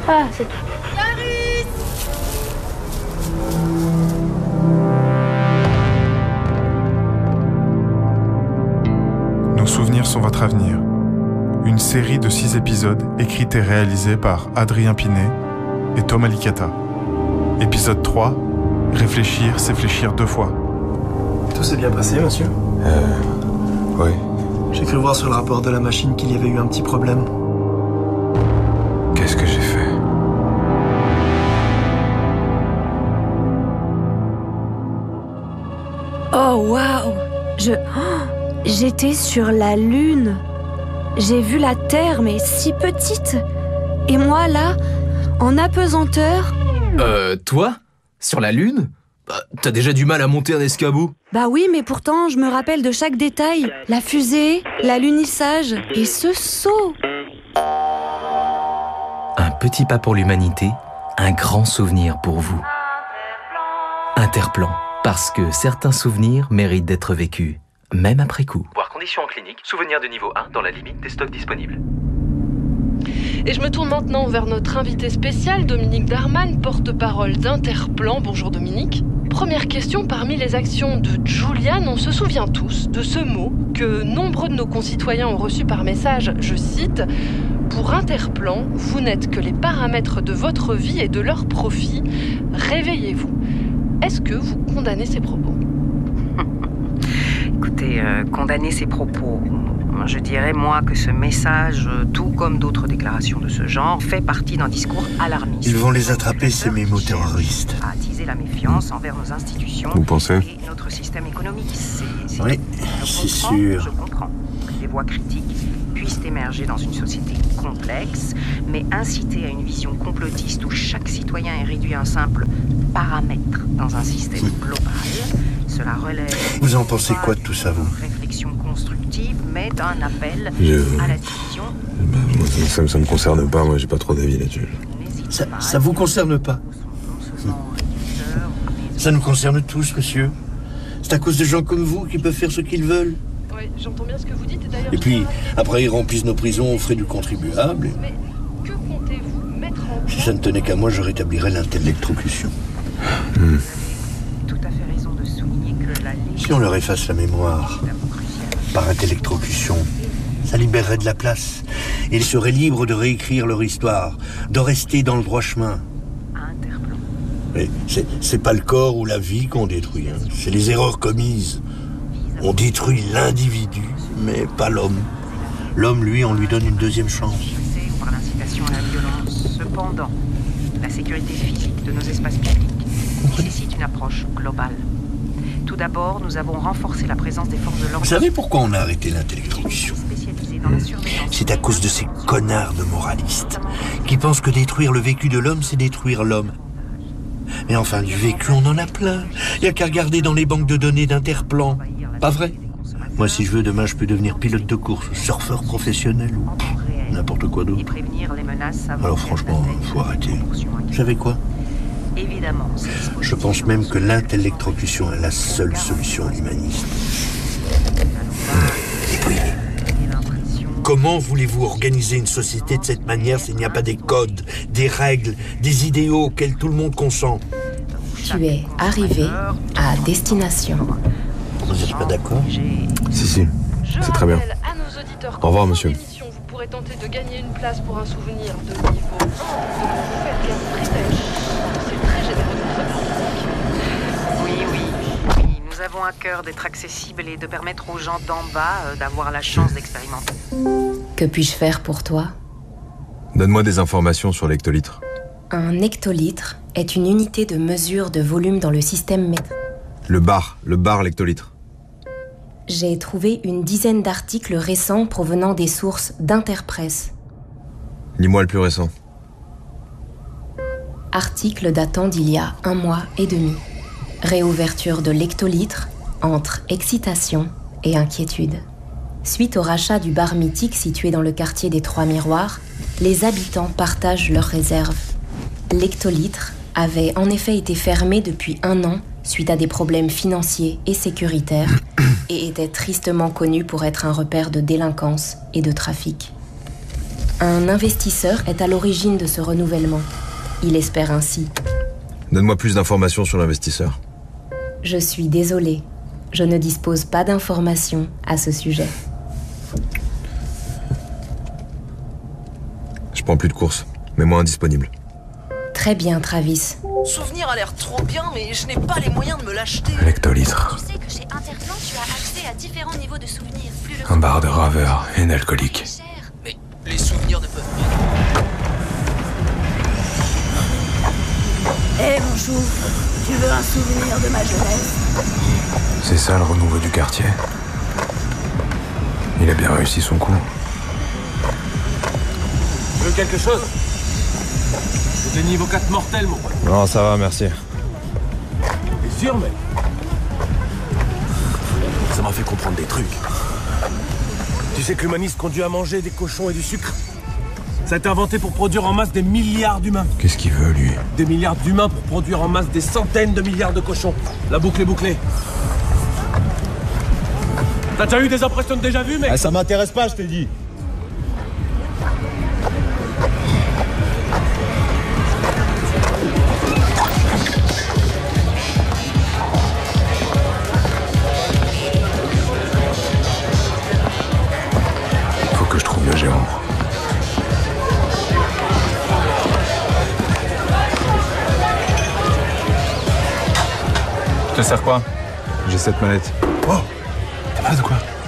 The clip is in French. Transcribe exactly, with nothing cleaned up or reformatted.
Ah, c'est tout. Nos souvenirs sont votre avenir. Une série de six épisodes écrite et réalisée par Adrien Pinet et Thomas Licata. Épisode trois, réfléchir, c'est fléchir deux fois. Tout s'est bien passé, monsieur ? Euh... Oui. J'ai cru voir sur le rapport de la machine qu'il y avait eu un petit problème. Qu'est-ce que j'ai fait ? Oh, waouh ! Je... Oh, j'étais sur la Lune. J'ai vu la Terre, mais si petite. Et moi, là, en apesanteur... Euh, toi ? Sur la Lune ? Bah, t'as déjà du mal à monter un escabeau ? Bah oui, mais pourtant, je me rappelle de chaque détail. La fusée, l'alunissage et ce saut. Un petit pas pour l'humanité, un grand souvenir pour vous. Interplan, parce que certains souvenirs méritent d'être vécus, même après coup. Voir conditions en clinique, souvenir de niveau un dans la limite des stocks disponibles. Et je me tourne maintenant vers notre invité spécial, Dominique Darman, porte-parole d'Interplan. Bonjour Dominique. Première question, parmi les actions de Julian, on se souvient tous de ce mot que nombreux de nos concitoyens ont reçu par message, je cite, « Pour Interplan, vous n'êtes que les paramètres de votre vie et de leur profit. Réveillez-vous ». Est-ce que vous condamnez ces propos ? Écoutez, euh, condamner ces propos... Je dirais, moi, que ce message, tout comme d'autres déclarations de ce genre, fait partie d'un discours alarmiste. Ils vont les attraper, ces mémo-terroristes. À attiser la méfiance envers nos institutions. Vous pensez ? Et notre système économique. C'est, c'est oui, c'est sûr. Je comprends que des voix critiques puissent émerger dans une société complexe, mais inciter à une vision complotiste où chaque citoyen est réduit à un simple paramètre dans un système global, cela relève... Vous en pensez quoi de tout ça, vous ? Réflexion constructive, mais d'un appel Je... à la division. Bah, moi, ça, ça me concerne pas, moi j'ai pas trop d'avis là-dessus. Ça, ça vous concerne pas ? Ça nous concerne tous, monsieur. C'est à cause de gens comme vous qui peuvent faire ce qu'ils veulent. Oui, j'entends bien ce que vous dites. Et, d'ailleurs, et puis, après, ils remplissent nos prisons aux frais du contribuable. Et... Mais que comptez-vous mettre en place ? Si ça ne tenait qu'à moi, je rétablirais l'intellectrocution. Mmh. Tout à fait raison de souligner que la légitime... Si on leur efface la mémoire par intellectrocution, ça libérerait de la place. Et ils seraient libres de réécrire leur histoire, de rester dans le droit chemin. Mais c'est, c'est pas le corps ou la vie qu'on détruit, hein. C'est les erreurs commises. On détruit l'individu, mais pas l'homme. L'homme, lui, on lui donne une deuxième chance. Par l'incitation à la violence. Cependant, la sécurité physique de nos espaces publics nécessite une approche globale. Tout d'abord, nous avons renforcé la présence des forces de l'ordre. Vous savez pourquoi on a arrêté l'intellectrocution ? C'est à cause de ces connards de moralistes qui pensent que détruire le vécu de l'homme, c'est détruire l'homme. Mais enfin, du vécu, on en a plein. Il n'y a qu'à regarder dans les banques de données d'Interplan. Pas vrai ? Moi, si je veux, demain, je peux devenir pilote de course, surfeur professionnel ou n'importe quoi d'autre. Alors franchement, il faut arrêter. Vous savez quoi ? Je pense même que l'intellectrocution est la seule solution humaniste. Et puis, comment voulez-vous organiser une société de cette manière s'il n'y a pas des codes, des règles, des idéaux auxquels tout le monde consent ? Tu es arrivé à destination. Vous n'êtes pas d'accord ? Si, si, c'est très bien. Au revoir, monsieur. Vous pourrez tenter de gagner une place pour un souvenir de niveau un. Donc vous faites bien privilège. C'est très généreux de votre part. Oui, oui, oui. Nous avons à cœur d'être accessibles et de permettre aux gens d'en bas euh, d'avoir la chance d'expérimenter. Que puis-je faire pour toi ? Donne-moi des informations sur l'hectolitre. Un hectolitre est une unité de mesure de volume dans le système métrique. Le bar, le bar l'hectolitre. J'ai trouvé une dizaine d'articles récents provenant des sources d'Interpresse. Lis-moi le plus récent. Article datant d'il y a un mois et demi. Réouverture de l'hectolitre entre excitation et inquiétude. Suite au rachat du bar mythique situé dans le quartier des Trois Miroirs, les habitants partagent leurs réserves. L'hectolitre avait en effet été fermé depuis un an suite à des problèmes financiers et sécuritaires et était tristement connu pour être un repère de délinquance et de trafic. Un investisseur est à l'origine de ce renouvellement. Il espère ainsi. Donne-moi plus d'informations sur l'investisseur. Je suis désolée. Je ne dispose pas d'informations à ce sujet. Je prends plus de courses. Mets-moi indisponible. Très bien, Travis. Souvenir a l'air trop bien, mais je n'ai pas les moyens de me l'acheter. Lectolitre. Tu sais que chez Interplan, tu as accès à différents niveaux de souvenirs. Plus le Un bar de graveur et un alcoolique. Mais les souvenirs ne peuvent pas... Hé hey, mon chou, tu veux un souvenir de ma jeunesse? C'est ça le renouveau du quartier. Il a bien réussi son coup. Tu veux quelque chose? C'était niveau quatre mortel, mon pote. Non, ça va, merci. T'es sûr, mec? Ça m'a fait comprendre des trucs. Tu sais que l'humanisme conduit à manger des cochons et du sucre? Ça a été inventé pour produire en masse des milliards d'humains. Qu'est-ce qu'il veut, lui? Des milliards d'humains pour produire en masse des centaines de milliards de cochons. La boucle est bouclée. T'as déjà eu des impressions de déjà vu, mec? Ah, ça m'intéresse pas, je t'ai dit. Faut que je trouve le gérant. Je te sers quoi? J'ai cette mallette. Oh! T'as mal de quoi?